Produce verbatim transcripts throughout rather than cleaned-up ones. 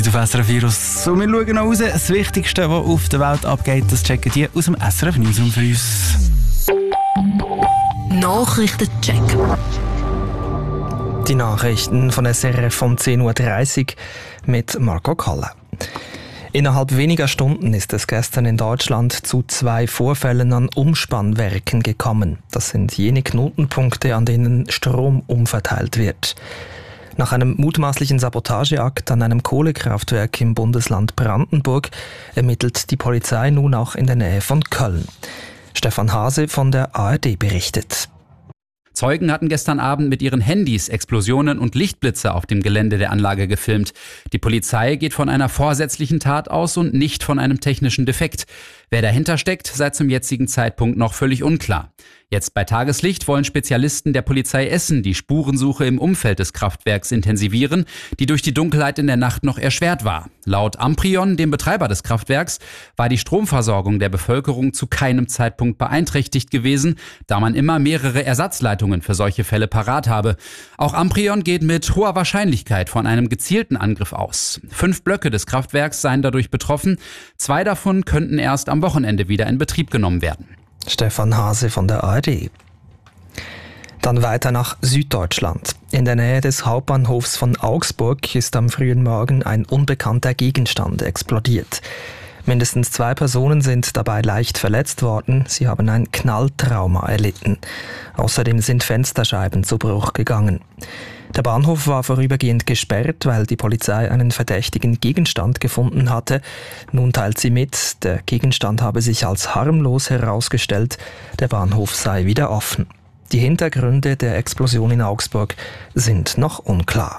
auf S R F Virus. So, wir schauen noch raus. Das Wichtigste, was auf der Welt abgeht, das checken die aus dem S R F Newsroom für uns. Nachrichtencheck. Die Nachrichten von S R F um zehn Uhr dreißig mit Marco Kalle. Innerhalb weniger Stunden ist es gestern in Deutschland zu zwei Vorfällen an Umspannwerken gekommen. Das sind jene Knotenpunkte, an denen Strom umverteilt wird. Nach einem mutmaßlichen Sabotageakt an einem Kohlekraftwerk im Bundesland Brandenburg ermittelt die Polizei nun auch in der Nähe von Köln. Stefan Hase von der A R D berichtet. Zeugen hatten gestern Abend mit ihren Handys Explosionen und Lichtblitze auf dem Gelände der Anlage gefilmt. Die Polizei geht von einer vorsätzlichen Tat aus und nicht von einem technischen Defekt. Wer dahinter steckt, sei zum jetzigen Zeitpunkt noch völlig unklar. Jetzt bei Tageslicht wollen Spezialisten der Polizei Essen die Spurensuche im Umfeld des Kraftwerks intensivieren, die durch die Dunkelheit in der Nacht noch erschwert war. Laut Amprion, dem Betreiber des Kraftwerks, war die Stromversorgung der Bevölkerung zu keinem Zeitpunkt beeinträchtigt gewesen, da man immer mehrere Ersatzleitungen für solche Fälle parat habe. Auch Amprion geht mit hoher Wahrscheinlichkeit von einem gezielten Angriff aus. Fünf Blöcke des Kraftwerks seien dadurch betroffen. Zwei davon könnten erst am Wochenende wieder in Betrieb genommen werden. Stefan Hase von der A R D. Dann weiter nach Süddeutschland. In der Nähe des Hauptbahnhofs von Augsburg ist am frühen Morgen ein unbekannter Gegenstand explodiert. Mindestens zwei Personen sind dabei leicht verletzt worden. Sie haben ein Knalltrauma erlitten. Außerdem sind Fensterscheiben zu Bruch gegangen. Der Bahnhof war vorübergehend gesperrt, weil die Polizei einen verdächtigen Gegenstand gefunden hatte. Nun teilt sie mit, der Gegenstand habe sich als harmlos herausgestellt. Der Bahnhof sei wieder offen. Die Hintergründe der Explosion in Augsburg sind noch unklar.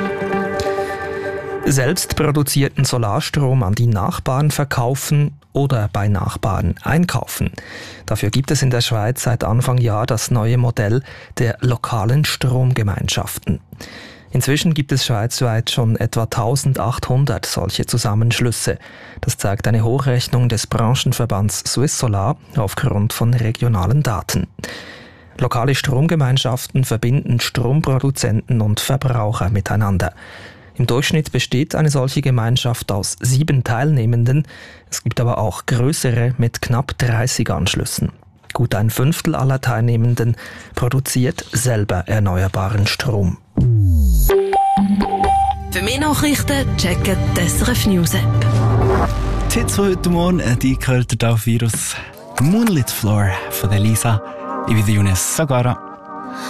Selbst produzierten Solarstrom an die Nachbarn verkaufen oder bei Nachbarn einkaufen. Dafür gibt es in der Schweiz seit Anfang Jahr das neue Modell der lokalen Stromgemeinschaften. Inzwischen gibt es schweizweit schon etwa eintausendachthundert solche Zusammenschlüsse. Das zeigt eine Hochrechnung des Branchenverbands Swiss Solar aufgrund von regionalen Daten. Lokale Stromgemeinschaften verbinden Stromproduzenten und Verbraucher miteinander. Im Durchschnitt besteht eine solche Gemeinschaft aus sieben Teilnehmenden. Es gibt aber auch größere mit knapp dreißig Anschlüssen. Gut ein Fünftel aller Teilnehmenden produziert selber erneuerbaren Strom. Für mehr Nachrichten checken die S R F News App. Die Hits von heute Morgen, die gehört auf Virus Moonlit Floor von der Lisa. Ich bin Younes Sagara.